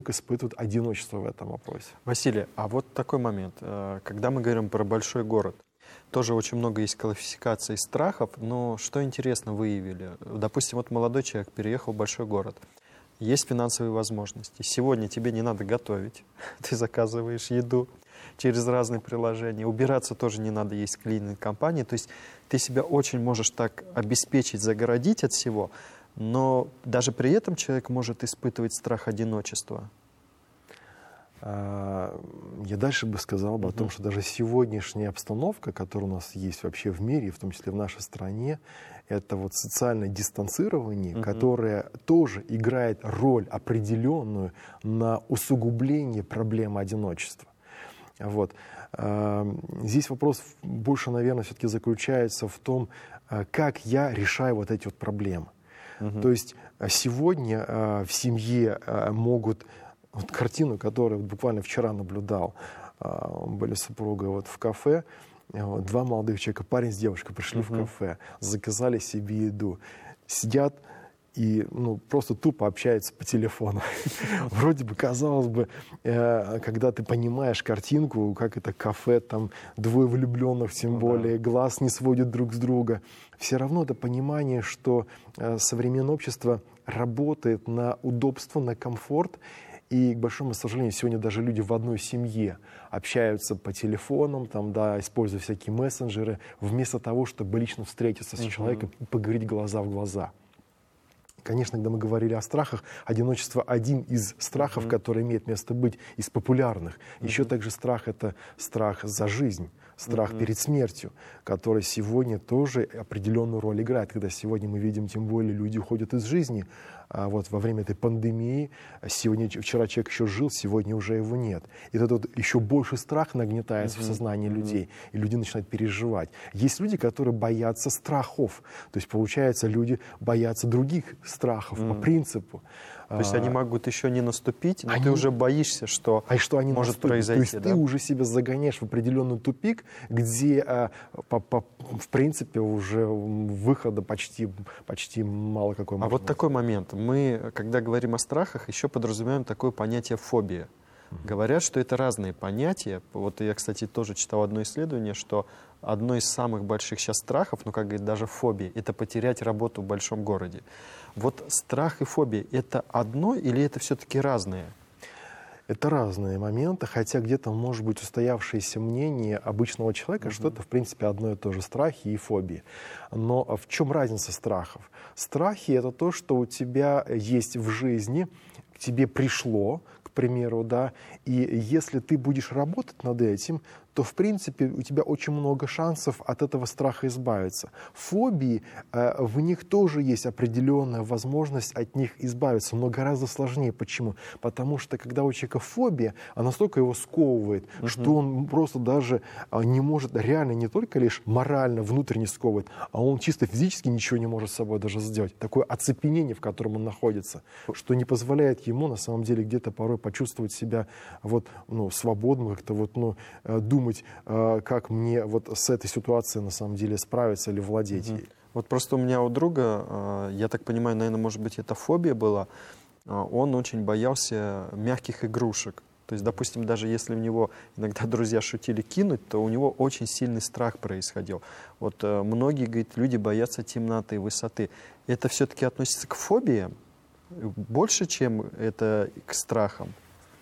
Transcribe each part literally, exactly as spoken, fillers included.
испытывают одиночество в этом вопросе. Василий, а вот такой момент. Когда мы говорим про большой город, тоже очень много есть классификаций страхов, но что интересно выявили? Допустим, вот молодой человек переехал в большой город. Есть финансовые возможности. Сегодня тебе не надо готовить. Ты заказываешь еду через разные приложения. Убираться тоже не надо, есть клининг-компании. То есть ты себя очень можешь так обеспечить, загородить от всего, но даже при этом человек может испытывать страх одиночества. Я дальше бы сказал бы uh-huh. о том, что даже сегодняшняя обстановка, которая у нас есть вообще в мире, в том числе в нашей стране, это вот социальное дистанцирование, uh-huh. которое тоже играет роль определенную на усугубление проблемы одиночества. Вот. Здесь вопрос больше, наверное, все-таки заключается в том, как я решаю вот эти вот проблемы. Uh-huh. То есть сегодня в семье могут... Вот картину, которую буквально вчера наблюдал, были супруги вот в кафе, вот, два молодых человека, парень с девушкой, пришли uh-huh. в кафе, заказали себе еду, сидят и ну, просто тупо общаются по телефону. Вроде бы, казалось бы, когда ты понимаешь картинку, как это кафе, там двое влюбленных, тем более, глаз не сводят друг с друга, все равно это понимание, что современное общество работает на удобство, на комфорт. И, к большому сожалению, сегодня даже люди в одной семье общаются по телефонам, там, да, используя всякие мессенджеры, вместо того, чтобы лично встретиться с uh-huh. человеком и поговорить глаза в глаза. Конечно, когда мы говорили о страхах, одиночество один из страхов, uh-huh. который имеет место быть, из популярных. Uh-huh. Еще также страх — это страх за жизнь, страх uh-huh. перед смертью, который сегодня тоже определенную роль играет. Когда сегодня мы видим, тем более люди уходят из жизни, а вот во время этой пандемии, сегодня, вчера человек еще жил, сегодня уже его нет. И этот вот еще больше страх нагнетается uh-huh. в сознании uh-huh. людей, и люди начинают переживать. Есть люди, которые боятся страхов, то есть, получается, люди боятся других страхов uh-huh. по принципу. То есть они могут еще не наступить, но они... ты уже боишься, что, а что они может наступят. произойти. То есть да? ты уже себя загоняешь в определенный тупик, где, а, по, по, в принципе, уже выхода почти, почти мало какой можно. А вот такой момент. Мы, когда говорим о страхах, еще подразумеваем такое понятие фобия. Mm-hmm. Говорят, что это разные понятия. Вот я, кстати, тоже читал одно исследование, что одно из самых больших сейчас страхов, ну, как говорит, даже фобии, это потерять работу в большом городе. Вот страх и фобия — это одно или это все-таки разные? Это разные моменты, хотя где-то может быть устоявшееся мнение обычного человека, uh-huh. что это, в принципе, одно и то же — страхи и фобии. Но в чем разница страхов? Страхи — это то, что у тебя есть в жизни, к тебе пришло, к примеру, да, и если ты будешь работать над этим, то, в принципе, у тебя очень много шансов от этого страха избавиться. Фобии, э, в них тоже есть определенная возможность от них избавиться, но гораздо сложнее. Почему? Потому что, когда у человека фобия, она настолько его сковывает, uh-huh. что он просто даже э, не может, реально не только лишь морально, внутренне сковывает, а он чисто физически ничего не может с собой даже сделать. Такое оцепенение, в котором он находится, что не позволяет ему, на самом деле, где-то порой почувствовать себя вот, ну, свободным, как-то вот, ну, думать, думать, как мне вот с этой ситуацией на самом деле справиться или владеть ей. Uh-huh. Вот просто у меня у друга, я так понимаю, наверное, может быть, это фобия была, он очень боялся мягких игрушек. То есть, допустим, даже если у него иногда друзья шутили кинуть, то у него очень сильный страх происходил. Вот многие, говорит, люди боятся темноты, высоты. Это все-таки относится к фобиям больше, чем это к страхам?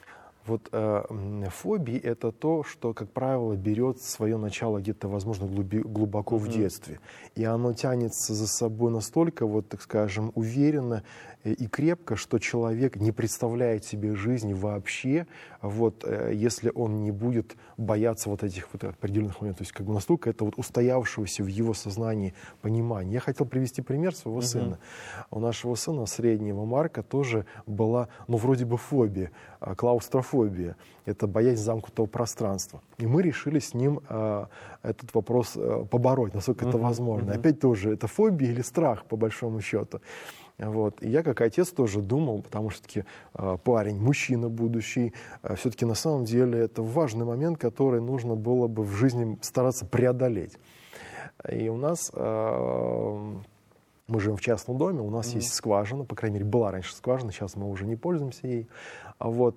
Вот э, фобии — это то, что, как правило, берет свое начало где-то, возможно, глуби, глубоко mm-hmm. в детстве. И оно тянется за собой настолько, вот, так скажем, уверенно и крепко, что человек не представляет себе жизни вообще, вот, э, если он не будет бояться вот этих вот определенных моментов. То есть как бы настолько это вот устоявшегося в его сознании понимания. Я хотел привести пример своего mm-hmm. сына. У нашего сына, среднего Марка, тоже была, ну, вроде бы фобия, клаустрофобия. Это боязнь замкнутого пространства. И мы решили с ним э, этот вопрос э, побороть, насколько uh-huh, это возможно. Uh-huh. Опять тоже, это фобия или страх, по большому счету. Вот. И я, как отец, тоже думал, потому что все-таки э, парень, мужчина будущий, э, все-таки на самом деле это важный момент, который нужно было бы в жизни стараться преодолеть. И у нас... Э, Мы живем в частном доме, у нас mm-hmm. есть скважина, по крайней мере, была раньше скважина, сейчас мы уже не пользуемся ей. Вот.